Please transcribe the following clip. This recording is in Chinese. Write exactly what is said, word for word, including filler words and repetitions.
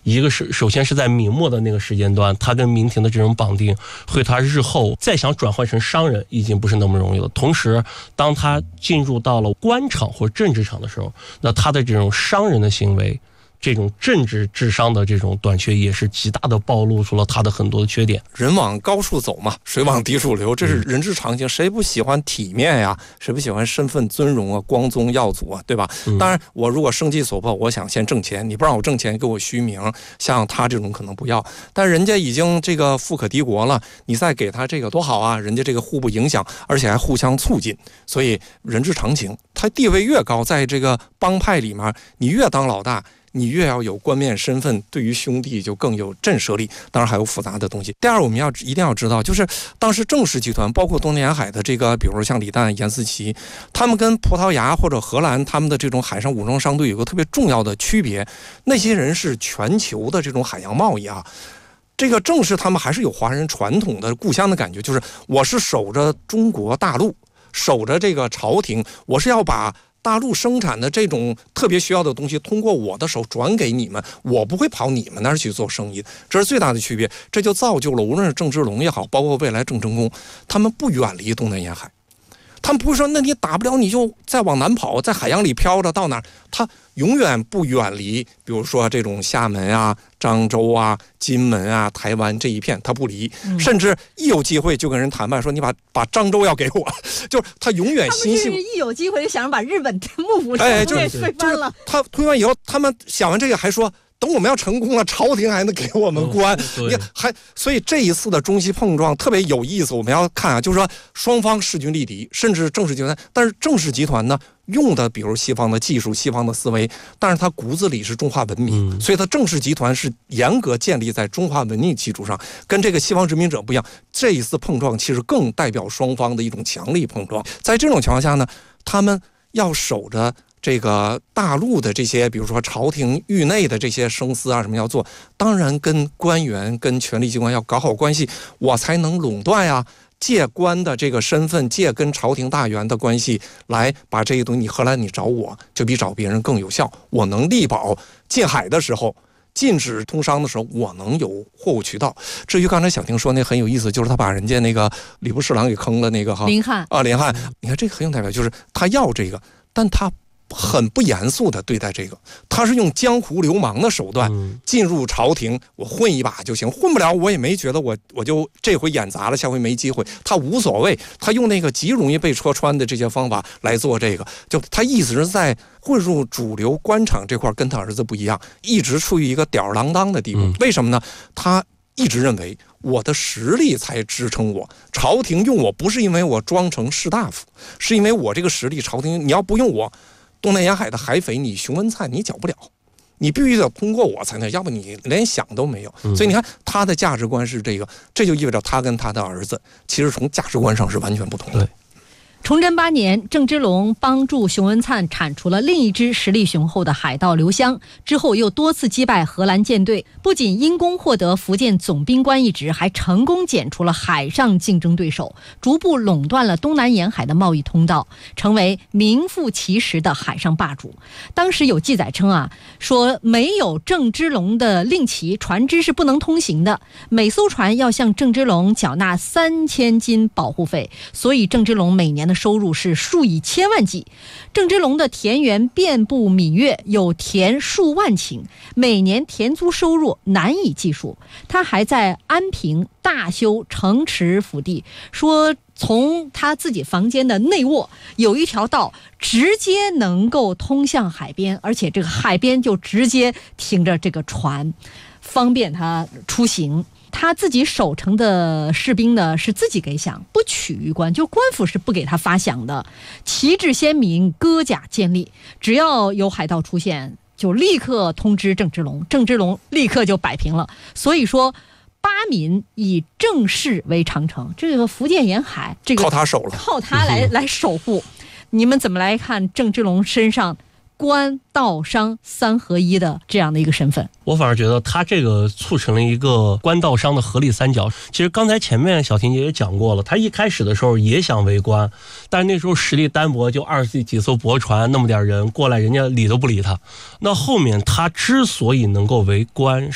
一个是首先是在明末的那个时间段，他跟明廷的这种绑定，会他日后再想转换成商人已经不是那么容易了。同时，当他进入到了官场或政治场的时候，那他的这种商人的行为，这种政治智商的这种短缺，也是极大的暴露出了他的很多的缺点。 人往高处走嘛，水往低处流，这是人之常情。谁不喜欢体面呀？谁不喜欢身份尊荣啊、光宗耀祖啊，对吧？当然，我如果生计所迫，我想先挣钱，你不让我挣钱，给我虚名，像他这种可能不要。但人家已经这个富可敌国了，你再给他这个多好啊！人家这个互不影响，而且还互相促进，所以人之常情。他地位越高，在这个帮派里面，你越当老大，你越要有冠冕身份，对于兄弟就更有震慑力。当然还有复杂的东西。第二，我们要一定要知道，就是当时郑氏集团，包括东南沿海的这个，比如说像李旦、严思齐，他们跟葡萄牙或者荷兰他们的这种海上武装商队有个特别重要的区别，那些人是全球的这种海洋贸易啊。这个郑氏他们还是有华人传统的故乡的感觉，就是我是守着中国大陆，守着这个朝廷，我是要把大陆生产的这种特别需要的东西通过我的手转给你们，我不会跑你们那儿去做生意，这是最大的区别。这就造就了无论是郑芝龙也好，包括未来郑成功，他们不远离东南沿海，他们不会说那你打不了你就再往南跑，在海洋里飘着到哪儿，他永远不远离，比如说这种厦门啊、漳州啊、金门啊、台湾这一片，他不离，甚至一有机会就跟人谈判说你把把漳州要给我，就是他永远心系。 他们是一有机会就想把日本幕府哎， 给推翻了。 他推翻以后，他们想完这个还说，等我们要成功了，朝廷还能给我们官， 嗯、 你还所以这一次的中西碰撞特别有意思。我们要看啊，就是说双方势均力敌，甚至郑氏集团，但是郑氏集团呢用的比如西方的技术、西方的思维，但是它骨子里是中华文明，嗯、所以它郑氏集团是严格建立在中华文明基础上，跟这个西方殖民者不一样。这一次碰撞其实更代表双方的一种强力碰撞。在这种情况下呢，他们要守着这个大陆的这些，比如说朝廷域内的这些生司啊什么要做，当然跟官员跟权力机关要搞好关系，我才能垄断呀，借官的这个身份，借跟朝廷大员的关系来把这些东西，你荷兰你找我就比找别人更有效，我能力保进海的时候，禁止通商的时候，我能有货物渠道。至于刚才小婷说那很有意思，就是他把人家那个礼部侍郎给坑了那个哈林汉啊林汉，你看这个很有代表，就是他要这个，但他很不严肃的对待这个，他是用江湖流氓的手段进入朝廷，我混一把就行，混不了我也没觉得我我就这回演砸了，下回没机会，他无所谓，他用那个极容易被戳穿的这些方法来做这个，就他意思是在混入主流官场这块跟他儿子不一样，一直处于一个吊儿郎当的地步。为什么呢？他一直认为我的实力才支撑我，朝廷用我不是因为我装成士大夫，是因为我这个实力，朝廷你要不用我，东南沿海的海匪你熊文灿你剿不了，你必须得通过我才能，要不你连想都没有。所以你看他的价值观是这个，这就意味着他跟他的儿子其实从价值观上是完全不同的。 对， 崇祯八年，郑芝龙帮助熊文灿铲除了另一支实力雄厚的海盗刘湘，之后又多次击败荷兰舰队，不仅因功获得福建总兵官一职，还成功剪除了海上竞争对手，逐步垄断了东南沿海的贸易通道，成为名副其实的海上霸主。当时有记载称啊，说没有郑芝龙的令旗，船只是不能通行的，每艘船要向郑芝龙缴纳三千金保护费，所以郑芝龙每年的收入是数以千万计。郑芝龙的田园遍布闽粤，有田数万顷，每年田租收入难以计数。他还在安平大修城池府地，说从他自己房间的内卧有一条道直接能够通向海边，而且这个海边就直接停着这个船，方便他出行。他自己守城的士兵呢是自己给饷，不取于官，就官府是不给他发饷的。旗帜鲜明，戈甲建立，只要有海盗出现，就立刻通知郑芝龙，郑芝龙立刻就摆平了。所以说八民以郑氏为长城，这个福建沿海这个靠他守了， 靠他来来守护。你们怎么来看郑芝龙身上官道商三合一的这样的一个身份？ 我反而觉得他这个促成了一个官道商的合力三角。其实刚才前面小婷姐也讲过了，他一开始的时候也想为官，但是那时候实力单薄，就二十几艘驳船那么点人过来，人家理都不理他。那后面他之所以能够为官，